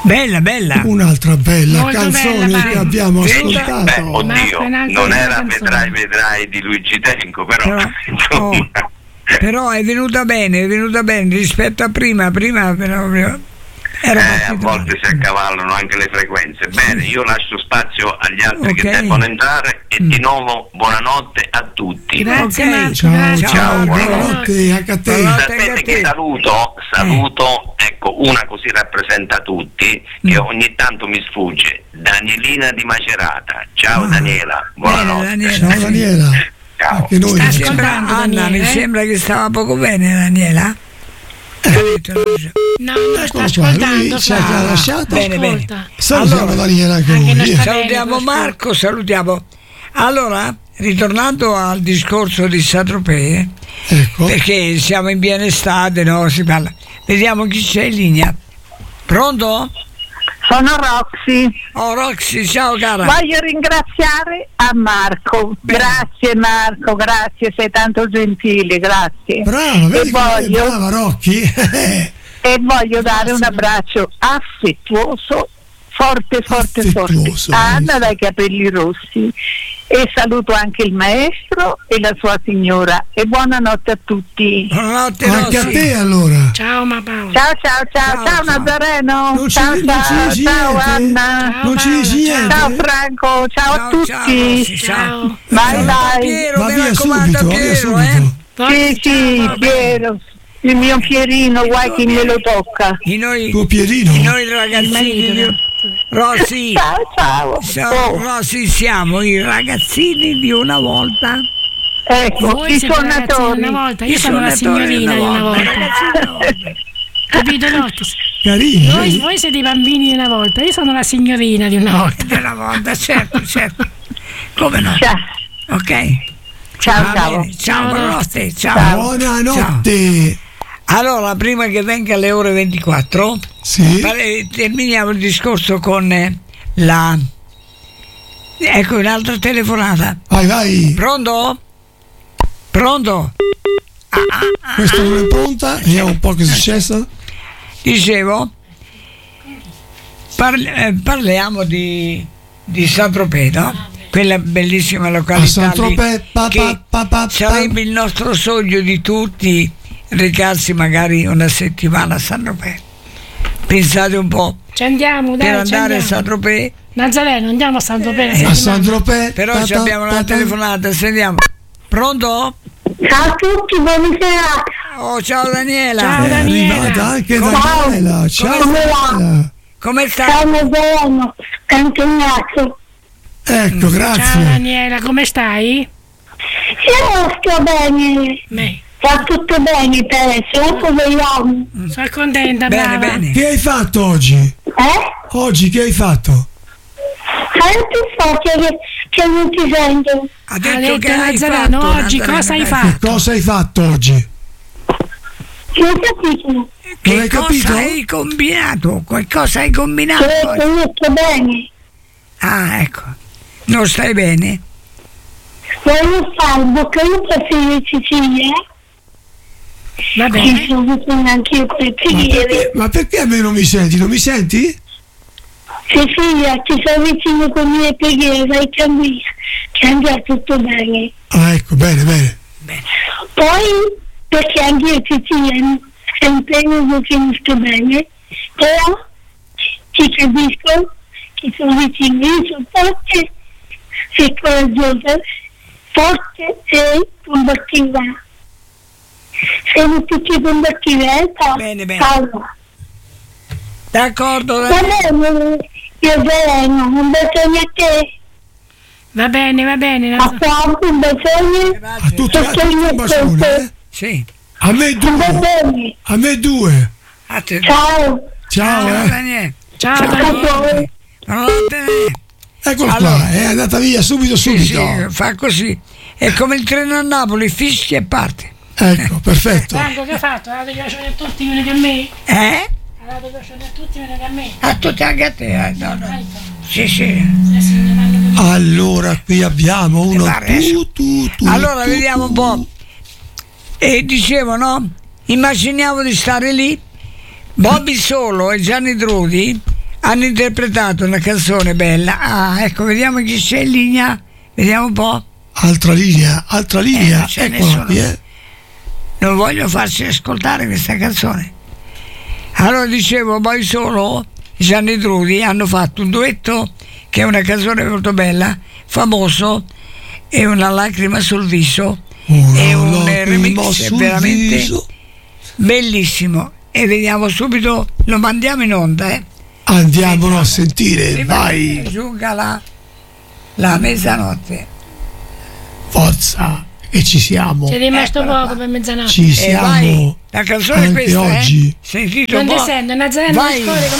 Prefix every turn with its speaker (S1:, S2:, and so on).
S1: Bella.
S2: Un'altra bella
S3: molto
S2: canzone
S3: bella,
S2: che abbiamo ascoltato.
S4: Oddio, non era vedrai di Luigi Tenco, però insomma.
S1: Però è venuta bene rispetto a prima però
S4: a volte si accavallano anche le frequenze. Bene, io lascio spazio agli altri che devono entrare e di nuovo buonanotte a tutti.
S3: Grazie, Marco,
S2: ciao, buonanotte anche a te.
S4: Sapete che saluto, ecco, una così rappresenta tutti, che ogni tanto mi sfugge, Danielina di Macerata. Ciao Daniela, buonanotte.
S2: Ciao Daniela.
S4: Ciao.
S2: Anche noi.
S1: Anna, mi sembra che stava poco bene Daniela.
S3: No, sta ascoltando.
S2: Ci ha lasciato.
S1: Bene.
S2: Salutiamo Daniela anche noi.
S1: Salutiamo Marco, salutiamo. Allora, ritornando al discorso di Saint-Tropez,
S2: ecco.
S1: Perché siamo in piena estate, no? Si parla. Vediamo chi c'è in linea. Pronto?
S5: Sono Roxy.
S1: Oh Roxy, ciao cara.
S5: Voglio ringraziare a Marco. Grazie Marco, grazie, sei tanto gentile, grazie.
S2: Brava, vedi brava Rocky.
S5: E voglio dare un abbraccio affettuoso, forte a Anna dai capelli rossi, e saluto anche il maestro e la sua signora, e buonanotte a tutti.
S1: Buonanotte
S2: anche a te allora.
S3: Ciao Paola.
S5: Ciao Nazareno. Ciao Anna.
S2: Non ci dici niente.
S5: Ciao Franco, ciao a tutti.
S3: Ciao.
S5: Bye.
S1: Piero,
S2: Va
S1: mi raccomando, Piero,
S5: Sì, Piero. Il mio Pierino, guai chi me lo tocca.
S2: Tuo Pierino?
S1: Noi ragazzini Rossi.
S5: Ciao.
S1: Rossi, siamo i ragazzini di una volta.
S5: Ecco,
S3: voi
S5: i
S3: siete
S5: suonatori.
S3: Una volta, io sono la signorina di una volta. Capito? No?
S2: Carino.
S3: Voi siete i bambini di una volta, io sono la signorina di una volta.
S1: Di una volta, certo. Come no?
S5: Ciao.
S1: Ok.
S5: Ciao.
S1: Buonanotte. Ciao.
S2: Buonanotte.
S1: Allora, prima che venga alle ore 24, terminiamo il discorso con ecco un'altra telefonata.
S2: Vai.
S1: Pronto?
S2: Questa non è pronta, vediamo un po' che è successo.
S1: Dicevo, parliamo di Saint-Tropez, no? Quella bellissima località che sarebbe il nostro sogno di tutti, recarsi magari una settimana a Saint-Tropez. Pensate un po',
S3: ci andiamo, dai,
S1: per andare a Saint-Tropez.
S3: Nazareno, andiamo a Saint-Tropez.
S2: A Saint-Tropez.
S1: Però abbiamo una telefonata, sentiamo. Pronto?
S5: Ciao a tutti, buonasera.
S1: Oh, ciao Daniela.
S3: Ciao Daniela.
S2: È arrivata anche Daniela. Ciao Daniela.
S1: Come stai?
S5: Ciao Nazareno, campionato.
S2: Ecco, grazie.
S3: Ciao Daniela, come stai?
S5: Io sto bene. Va tutto bene per adesso, vediamo.
S3: Sono contenta, brava.
S1: Bene.
S2: Che hai fatto oggi? Oggi che hai fatto?
S5: Che non ti sento.
S1: Ha detto che hai
S3: Nazareno,
S1: fatto,
S3: oggi cosa hai fatto?
S2: Che cosa hai fatto oggi?
S5: Non ho capito.
S1: Che
S2: hai capito?
S1: cosa hai combinato? Qualcosa hai combinato?
S5: Non sto bene.
S1: Ah, ecco. Non stai bene?
S5: Voglio fare il boccalupo per Sicilia.
S3: Va bene.
S5: Sono anche io con le preghiere.
S2: Ma perché a me non mi senti? Non mi senti?
S5: Cecilia, ti sono vicino con le mie preghiere, vai che andrà tutto bene.
S2: Ah, ecco, bene.
S5: Poi, perché anche io Cecilia sempre non sto bene, però ti capisco che sono vicino, io sono forte e coraggiosa, forte e combattiva. Siamo tutti combattivi,
S1: Bene.
S5: Paolo.
S1: D'accordo.
S5: Va bene, io Zeleno, un bacione a te.
S3: Va bene.
S5: A Franco, un bacione.
S2: A tutti un bacione,
S1: Sì.
S2: A me due.
S1: A te.
S5: Ciao.
S2: Ciao.
S1: Daniele.
S3: Ciao Daniele.
S2: Eccola qua, è andata via subito.
S1: Sì, fa così. È come il treno a Napoli, fischia e parte.
S2: Ecco, perfetto.
S3: Franco, che hai fatto? Ha dato i bacioni a tutti, vieni a me? Ha dato i bacioni a tutti, vieni a me?
S1: A tutti, anche a te. No. Sì.
S2: Allora, qui abbiamo uno tu.
S1: Allora, vediamo un po'. E dicevo, no? Immaginiamo di stare lì, Bobby Solo e Gianni Drudi hanno interpretato una canzone bella. Ecco, vediamo chi c'è in linea, vediamo un po'.
S2: Altra linea, eccola qui.
S1: Non voglio farci ascoltare questa canzone. Allora dicevo, poi solo Gianni Trudi hanno fatto un duetto che è una canzone molto bella, famoso, è Una lacrima sul viso, è un remix veramente bellissimo, e vediamo subito, lo mandiamo in onda,
S2: Andiamolo a sentire, vai.
S1: Giunga la mezzanotte.
S2: Forza, e ci siamo.
S3: C'è rimasto poco per mezzanotte.
S2: Ci siamo.
S1: La canzone è questa,
S2: oggi.
S1: Sentite
S3: non
S1: un po'.
S3: ti sento, una zanella
S1: vai.
S3: storica.